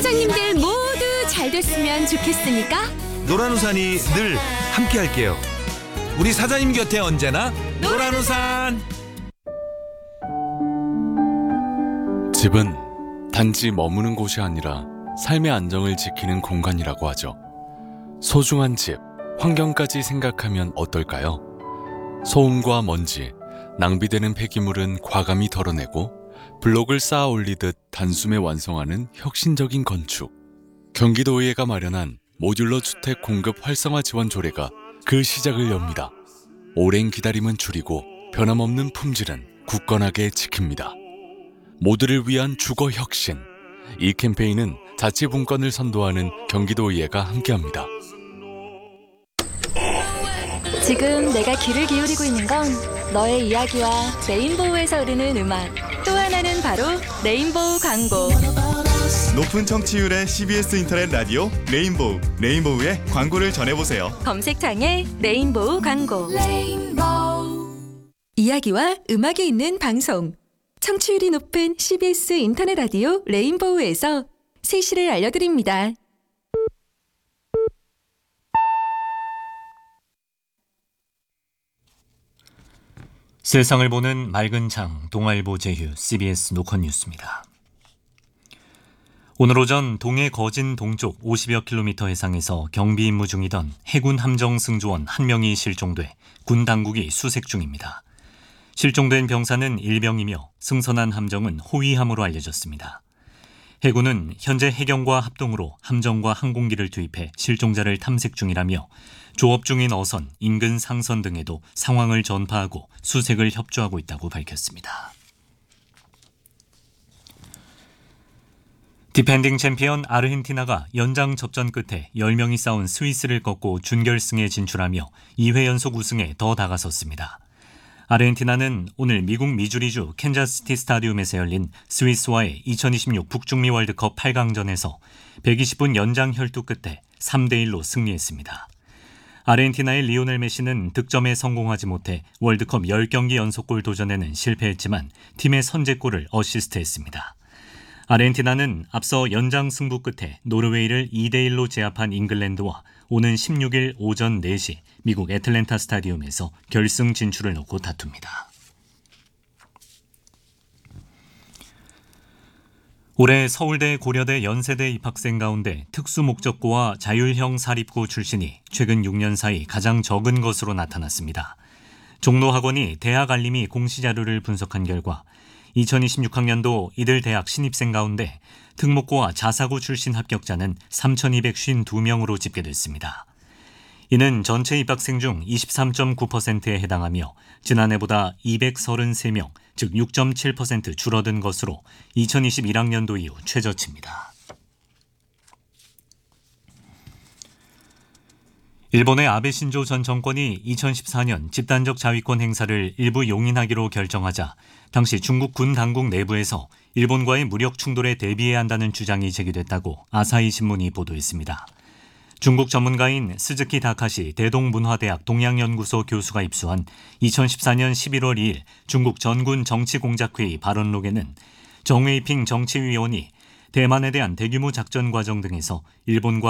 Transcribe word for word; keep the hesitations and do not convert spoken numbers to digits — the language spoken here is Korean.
사장님들 모두 잘 됐으면 좋겠으니까 노란 우산이 늘 함께 할게요. 우리 사장님 곁에 언제나 노란 우산. 집은 단지 머무는 곳이 아니라 삶의 안정을 지키는 공간이라고 하죠. 소중한 집, 환경까지 생각하면 어떨까요? 소음과 먼지, 낭비되는 폐기물은 과감히 덜어내고 블록을 쌓아 올리듯 단숨에 완성하는 혁신적인 건축. 경기도의회가 마련한 모듈러 주택 공급 활성화 지원 조례가 그 시작을 엽니다. 오랜 기다림은 줄이고 변함없는 품질은 굳건하게 지킵니다. 모두를 위한 주거 혁신. 이 캠페인은 자치분권을 선도하는 경기도의회가 함께합니다. 지금 내가 귀를 기울이고 있는 건 너의 이야기와 레인보우에서 흐르는 음악, 또 하나는 바로 레인보우 광고. 높은 청취율의 씨비에스 인터넷 라디오 레인보우, 레인보우의 광고를 전해보세요. 검색창에 레인보우 광고. 레인보우. 이야기와 음악이 있는 방송. 청취율이 높은 씨비에스 인터넷 라디오 레인보우에서 세시를 알려드립니다. 세상을 보는 맑은 장, 동아일보 제휴, 씨비에스 노컷 뉴스입니다. 오늘 오전 동해 거진 동쪽 오십여 킬로미터 해상에서 경비 임무 중이던 해군 함정 승조원 한 명이 실종돼 군 당국이 수색 중입니다. 실종된 병사는 일병이며 승선한 함정은 호위함으로 알려졌습니다. 해군은 현재 해경과 합동으로 함정과 항공기를 투입해 실종자를 탐색 중이라며 조업 중인 어선, 인근 상선 등에도 상황을 전파하고 수색을 협조하고 있다고 밝혔습니다. 디펜딩 챔피언 아르헨티나가 연장 접전 끝에 열 명이 싸운 스위스를 꺾고 준결승에 진출하며 이 회 연속 우승에 더 다가섰습니다. 아르헨티나는 오늘 미국 미주리주 캔자스시티 스타디움에서 열린 스위스와의 이천이십육 북중미 월드컵 팔 강전에서 백이십 분 연장 혈투 끝에 삼 대 일로 승리했습니다. 아르헨티나의 리오넬 메시는 득점에 성공하지 못해 월드컵 십 경기 연속골 도전에는 실패했지만 팀의 선제골을 어시스트했습니다. 아르헨티나는 앞서 연장 승부 끝에 노르웨이를 이 대 일로 제압한 잉글랜드와 오는 십육 일 오전 네 시 미국 애틀랜타 스타디움에서 결승 진출을 놓고 다툽니다. 올해 서울대, 고려대, 연세대 입학생 가운데 특수목적고와 자율형 사립고 출신이 최근 육 년 사이 가장 적은 것으로 나타났습니다. 종로학원이 대학 알림이 공시자료를 분석한 결과 이천이십육 학년도 이들 대학 신입생 가운데 특목고와 자사고 출신 합격자는 삼천이백오십이 명으로 집계됐습니다. 이는 전체 입학생 중 이십삼 점 구 퍼센트에 해당하며 지난해보다 이백삼십삼 명, 즉 육 점 칠 퍼센트 줄어든 것으로 이천이십일 학년도 이후 최저치입니다. 일본의 아베 신조 전 정권이 이천십사 년 집단적 자위권 행사를 일부 용인하기로 결정하자 당시 중국 군 당국 내부에서 일본과의 무력 충돌에 대비해야 한다는 주장이 제기됐다고 아사히 신문이 보도했습니다. 중국 전문가인 스즈키 다카시 대동문화대학 동양연구소 교수가 입수한 이천십사 년 십일월 이 일 중국 전군 정치공작회의 발언록에는 정웨이핑 정치위원이 대만에 대한 대규모 작전 과정 등에서 일본과